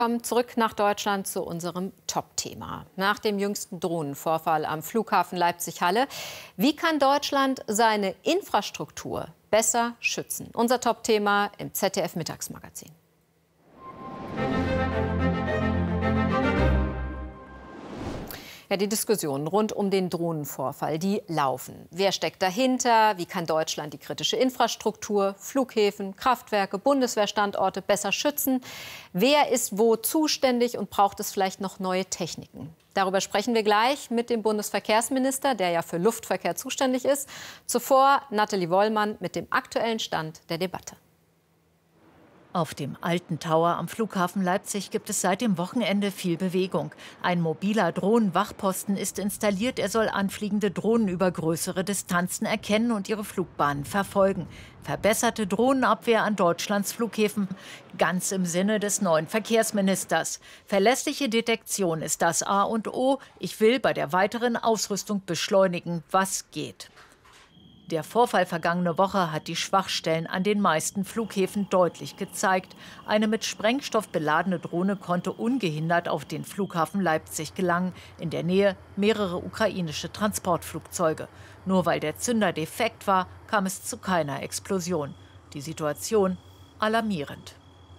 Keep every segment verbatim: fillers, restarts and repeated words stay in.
Kommen zurück nach Deutschland zu unserem Top-Thema. Nach dem jüngsten Drohnenvorfall am Flughafen Leipzig-Halle. Wie kann Deutschland seine Infrastruktur besser schützen? Unser Top-Thema im Z D F-Mittagsmagazin. Ja, die Diskussionen rund um den Drohnenvorfall, die laufen. Wer steckt dahinter? Wie kann Deutschland die kritische Infrastruktur, Flughäfen, Kraftwerke, Bundeswehrstandorte besser schützen? Wer ist wo zuständig und braucht es vielleicht noch neue Techniken? Darüber sprechen wir gleich mit dem Bundesverkehrsminister, der ja für Luftverkehr zuständig ist. Zuvor Nathalie Wollmann mit dem aktuellen Stand der Debatte. Auf dem Alten Tower am Flughafen Leipzig gibt es seit dem Wochenende viel Bewegung. Ein mobiler Drohnenwachposten ist installiert. Er soll anfliegende Drohnen über größere Distanzen erkennen und ihre Flugbahnen verfolgen. Verbesserte Drohnenabwehr an Deutschlands Flughäfen, ganz im Sinne des neuen Verkehrsministers. Verlässliche Detektion ist das A und O. Ich will bei der weiteren Ausrüstung beschleunigen, was geht. Der Vorfall vergangene Woche hat die Schwachstellen an den meisten Flughäfen deutlich gezeigt. Eine mit Sprengstoff beladene Drohne konnte ungehindert auf den Flughafen Leipzig gelangen. In der Nähe mehrere ukrainische Transportflugzeuge. Nur weil der Zünder defekt war, kam es zu keiner Explosion. Die Situation alarmierend.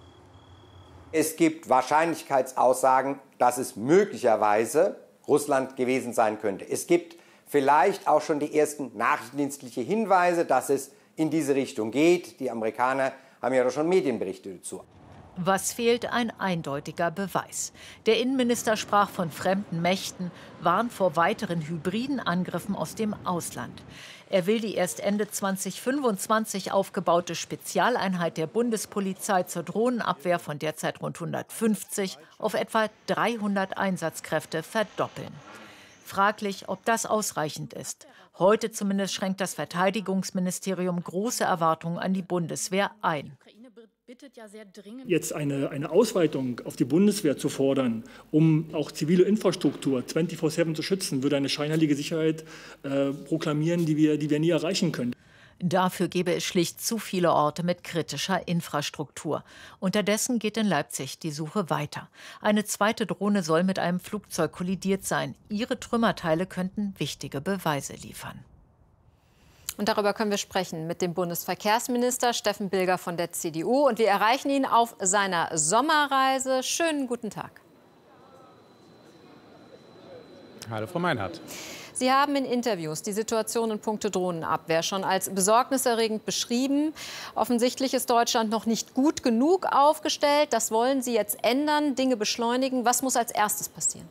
Es gibt Wahrscheinlichkeitsaussagen, dass es möglicherweise Russland gewesen sein könnte. Es gibt vielleicht auch schon die ersten nachrichtendienstliche Hinweise, dass es in diese Richtung geht. Die Amerikaner haben ja doch schon Medienberichte dazu. Was fehlt? Ein eindeutiger Beweis. Der Innenminister sprach von fremden Mächten, warnt vor weiteren hybriden Angriffen aus dem Ausland. Er will die erst Ende zweitausendfünfundzwanzig aufgebaute Spezialeinheit der Bundespolizei zur Drohnenabwehr von derzeit rund hundertfünfzig auf etwa dreihundert Einsatzkräfte verdoppeln. Fraglich, ob das ausreichend ist. Heute zumindest schränkt das Verteidigungsministerium große Erwartungen an die Bundeswehr ein. Jetzt eine, eine Ausweitung auf die Bundeswehr zu fordern, um auch zivile Infrastruktur vierundzwanzig sieben zu schützen, würde eine scheinheilige Sicherheit äh, proklamieren, die wir, die wir nie erreichen können. Dafür gäbe es schlicht zu viele Orte mit kritischer Infrastruktur. Unterdessen geht in Leipzig die Suche weiter. Eine zweite Drohne soll mit einem Flugzeug kollidiert sein. Ihre Trümmerteile könnten wichtige Beweise liefern. Und darüber können wir sprechen mit dem Bundesverkehrsminister Steffen Bilger von der C D U. Und wir erreichen ihn auf seiner Sommerreise. Schönen guten Tag. Hallo, Frau Meinhardt. Sie haben in Interviews die Situation in puncto Drohnenabwehr schon als besorgniserregend beschrieben. Offensichtlich ist Deutschland noch nicht gut genug aufgestellt. Das wollen Sie jetzt ändern, Dinge beschleunigen. Was muss als erstes passieren?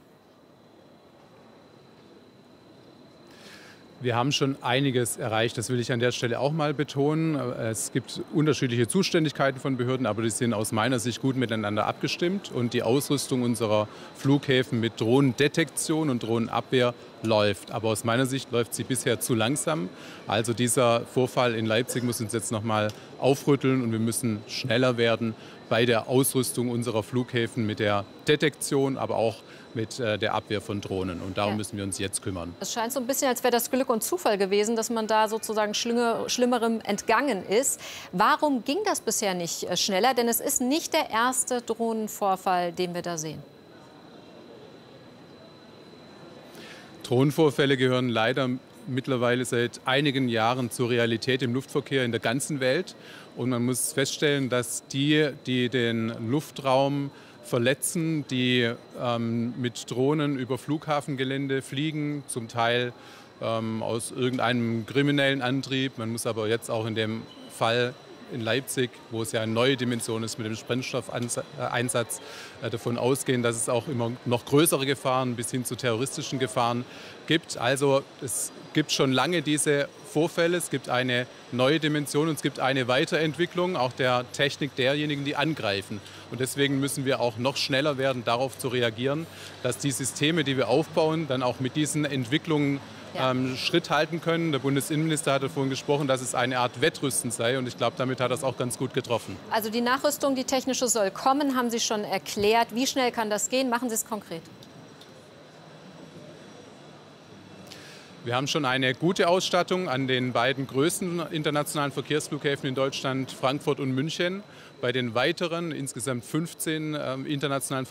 Wir haben schon einiges erreicht, das will ich an der Stelle auch mal betonen. Es gibt unterschiedliche Zuständigkeiten von Behörden, aber die sind aus meiner Sicht gut miteinander abgestimmt. Und die Ausrüstung unserer Flughäfen mit Drohnendetektion und Drohnenabwehr läuft. Aber aus meiner Sicht läuft sie bisher zu langsam. Also dieser Vorfall in Leipzig muss uns jetzt noch mal aufrütteln und wir müssen schneller werden bei der Ausrüstung unserer Flughäfen mit der Detektion, aber auch mit äh, der Abwehr von Drohnen. Und darum ja. müssen wir uns jetzt kümmern. Es scheint so ein bisschen, als wäre das Glück und Zufall gewesen, dass man da sozusagen Schlimme, Schlimmerem entgangen ist. Warum ging das bisher nicht äh, schneller? Denn es ist nicht der erste Drohnenvorfall, den wir da sehen. Drohnenvorfälle gehören leider mittlerweile seit einigen Jahren zur Realität im Luftverkehr in der ganzen Welt. Und man muss feststellen, dass die, die den Luftraum verletzen, die ähm, mit Drohnen über Flughafengelände fliegen, zum Teil ähm, aus irgendeinem kriminellen Antrieb. Man muss aber jetzt auch in dem Fall in Leipzig, wo es ja eine neue Dimension ist mit dem Sprengstoffeinsatz, äh, davon ausgehen, dass es auch immer noch größere Gefahren bis hin zu terroristischen Gefahren gibt. Also es gibt schon lange diese Vorfälle, es gibt eine neue Dimension und es gibt eine Weiterentwicklung auch der Technik derjenigen, die angreifen. Und deswegen müssen wir auch noch schneller werden, darauf zu reagieren, dass die Systeme, die wir aufbauen, dann auch mit diesen Entwicklungen Ja. Ähm, Schritt halten können. Der Bundesinnenminister hatte vorhin gesprochen, dass es eine Art Wettrüsten sei. Und ich glaube, damit hat er es auch ganz gut getroffen. Also die Nachrüstung, die technische, soll kommen, haben Sie schon erklärt. Wie schnell kann das gehen? Machen Sie es konkret. Wir haben schon eine gute Ausstattung an den beiden größten internationalen Verkehrsflughäfen in Deutschland, Frankfurt und München. Bei den weiteren, insgesamt fünfzehn äh, internationalen